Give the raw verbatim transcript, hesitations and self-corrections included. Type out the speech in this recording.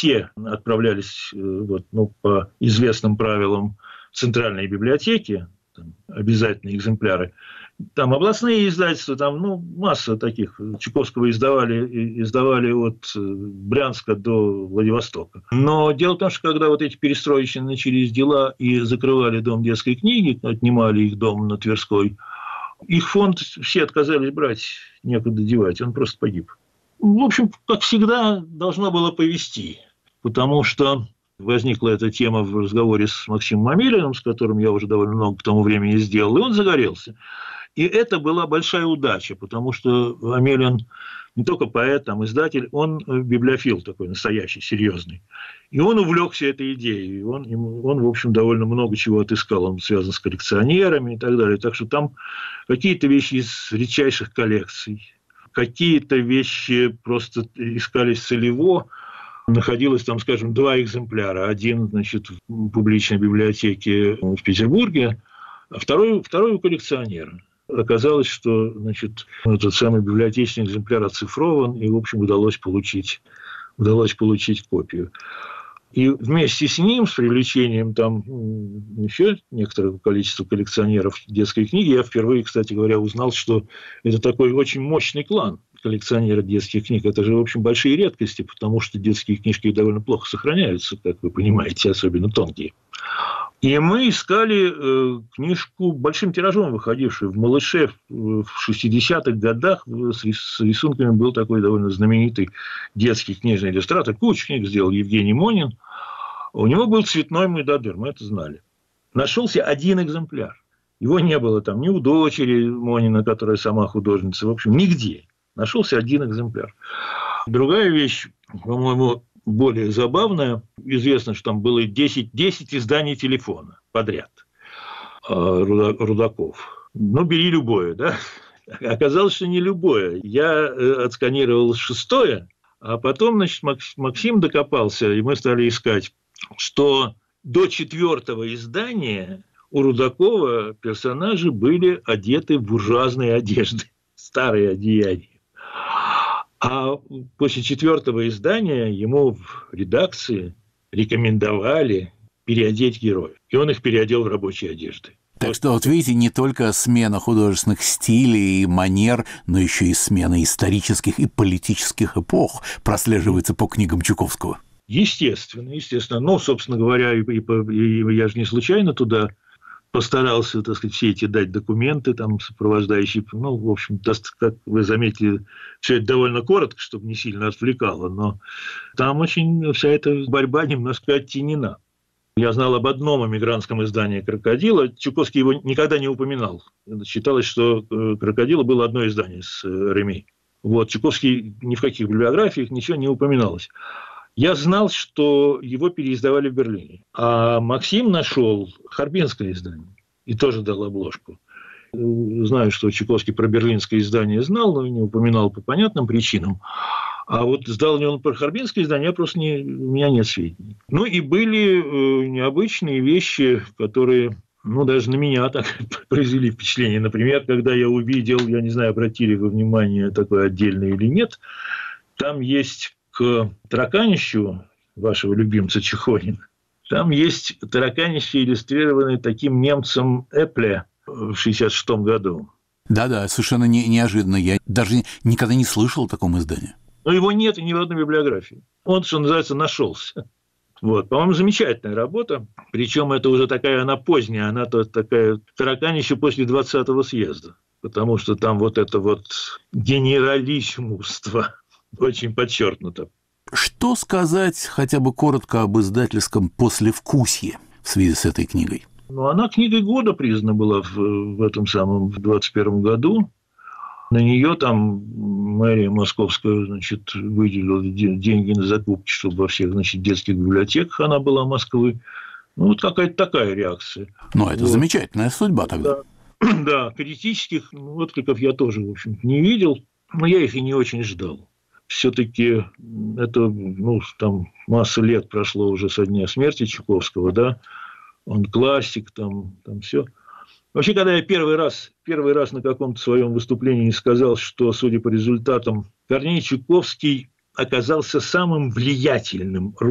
все отправлялись вот, ну, по известным правилам в центральные библиотеки, там, обязательные экземпляры. Там областные издательства, там ну, масса таких. Чуковского издавали, издавали от Брянска до Владивостока. Но дело в том, что когда вот эти перестроечные начались дела и закрывали дом детской книги, отнимали их дом на Тверской, их фонд все отказались брать, некуда девать, он просто погиб. В общем, как всегда, должно было повести, потому что возникла эта тема в разговоре с Максимом Амелиным, с которым я уже довольно много к тому времени сделал, и он загорелся. И это была большая удача, потому что Амелин не только поэт, там, издатель, он библиофил такой настоящий, серьезный. И он увлекся этой идеей. И он, он, в общем, довольно много чего отыскал. Он связан с коллекционерами и так далее. Так что там какие-то вещи из редчайших коллекций, какие-то вещи просто искались целево. Находилось там, скажем, два экземпляра. Один, значит, в публичной библиотеке в Петербурге, а второй, второй у коллекционера. Оказалось, что, значит, этот самый библиотечный экземпляр оцифрован, и, в общем, удалось получить, удалось получить копию. И вместе с ним, с привлечением там еще некоторого количества коллекционеров детской книги, я впервые, кстати говоря, узнал, что это такой очень мощный клан коллекционеров детских книг. Это же, в общем, большие редкости, потому что детские книжки довольно плохо сохраняются, как вы понимаете, особенно тонкие. И мы искали э, книжку большим тиражом, выходившую в «Малыше» в шестидесятых годах. С, с рисунками был такой довольно знаменитый детский книжный иллюстратор. Кучу книг сделал Евгений Монин. У него был цветной Мойдодыр, мы это знали. Нашелся один экземпляр. Его не было там ни у дочери Монина, которая сама художница, в общем, нигде. Нашелся один экземпляр. Другая вещь, по-моему, более забавная. Известно, что там было десять, десять изданий телефона подряд Рудаков. Ну, бери любое, да? Оказалось, что не любое. Я отсканировал шестое, а потом, значит, Максим докопался, и мы стали искать, что до четвертого издания у Рудакова персонажи были одеты в буржуазные одежды, старые одеяния. А после четвертого издания ему в редакции рекомендовали переодеть героев. И он их переодел в рабочие одежды. Так вот. Что, вот видите, не только смена художественных стилей и манер, но еще и смена исторических и политических эпох прослеживается по книгам Чуковского. Естественно, естественно. Ну, собственно говоря, и, и, и я же не случайно туда постарался, так сказать, все эти дать документы, там, сопровождающие. Ну, в общем, как вы заметили, все это довольно коротко, чтобы не сильно отвлекало, но там очень вся эта борьба немножко оттенена. Я знал об одном эмигрантском издании «Крокодила». Чуковский его никогда не упоминал. Считалось, что «Крокодила» было одно издание с Реми. Вот. Чуковский ни в каких библиографиях ничего не упоминалось. Я знал, что его переиздавали в Берлине. А Максим нашел харбинское издание и тоже дал обложку. Знаю, что Чуковский про берлинское издание знал, но не упоминал по понятным причинам. А вот сдал ли он про харбинское издание, я просто не, у меня нет сведений. Ну и были необычные вещи, которые, ну, даже на меня так произвели впечатление. Например, когда я увидел, я не знаю, обратили вы внимание, такое отдельное или нет, там есть к тараканищу вашего любимца Чехонина, там есть тараканище, иллюстрированное таким немцем Эпле в шестьдесят шестом году. Да-да, совершенно не, неожиданно. Я даже никогда не слышал о таком издании. Но его нет ни в одной библиографии. Он, что называется, нашелся. Вот. По-моему, замечательная работа. Причем это уже такая, она поздняя, она такая тараканище после двадцатого съезда. Потому что там вот это вот генералиссимуство очень подчеркнуто. Что сказать хотя бы коротко об издательском послевкусье в связи с этой книгой? Ну, она книгой года признана была в, в этом самом в двадцать первом году. На нее там мэрия московская, значит, выделила деньги на закупки, чтобы во всех, значит, детских библиотеках она была Москвы. Ну, вот какая-то такая реакция. Ну, это вот. Замечательная судьба тогда. Да, да, критических откликов я тоже, в общем, не видел, но я их и не очень ждал. Все-таки это, ну, там масса лет прошло уже со дня смерти Чуковского, да, он классик, там, там все. Вообще, когда я первый раз, первый раз на каком-то своем выступлении сказал, что, судя по результатам, Корней Чуковский оказался самым влиятельным